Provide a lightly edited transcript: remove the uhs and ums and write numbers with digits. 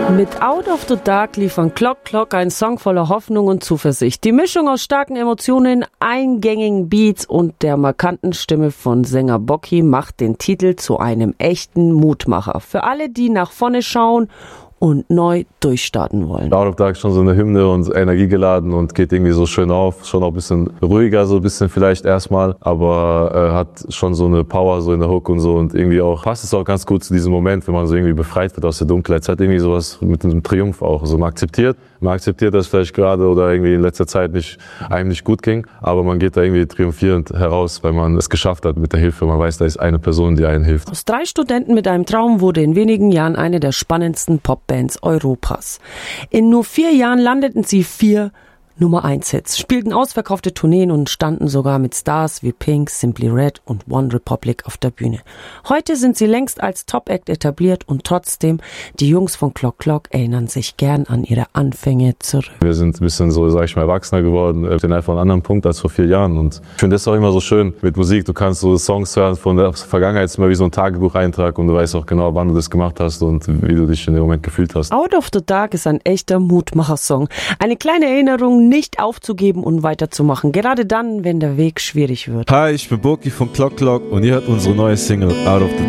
Mit Out of the Dark liefern Clock Clock ein Song voller Hoffnung und Zuversicht. Die Mischung aus starken Emotionen, eingängigen Beats und der markanten Stimme von Sänger Bocky macht den Titel zu einem echten Mutmacher. Für alle, die nach vorne schauen und neu durchstarten wollen. Out of Dark ist schon so eine Hymne und energiegeladen und geht irgendwie so schön auf. Schon auch ein bisschen ruhiger, so ein bisschen vielleicht erstmal, aber hat schon so eine Power so in der Hook und so und irgendwie auch passt es auch ganz gut zu diesem Moment, wenn man so irgendwie befreit wird aus der Dunkelheit. Es hat irgendwie sowas mit einem Triumph auch. So man akzeptiert, dass es vielleicht gerade oder irgendwie in letzter Zeit einem nicht gut ging, aber man geht da irgendwie triumphierend heraus, weil man es geschafft hat mit der Hilfe. Man weiß, da ist eine Person, die einen hilft. Aus 3 Studenten mit einem Traum wurde in wenigen Jahren eine der spannendsten Popbands Europas. In nur 4 Jahren landeten sie 4 Nummer-1-Hits, spielten ausverkaufte Tourneen und standen sogar mit Stars wie Pink, Simply Red und One Republic auf der Bühne. Heute sind sie längst als Top-Act etabliert und trotzdem, die Jungs von Clock Clock erinnern sich gern an ihre Anfänge zurück. Wir sind ein bisschen so, sag ich mal, erwachsener geworden, sind einfach an einem anderen Punkt als vor 4 Jahren und ich finde das auch immer so schön mit Musik. Du kannst so Songs hören von der Vergangenheit, ist immer wie so ein Tagebucheintrag und du weißt auch genau, wann du das gemacht hast und wie du dich in dem Moment gefühlt hast. Out of the Dark ist ein echter Mutmacher-Song. Eine kleine Erinnerung, nicht aufzugeben und weiterzumachen. Gerade dann, wenn der Weg schwierig wird. Hi, ich bin Boki von Clock Clock und ihr hört unsere neue Single Out of the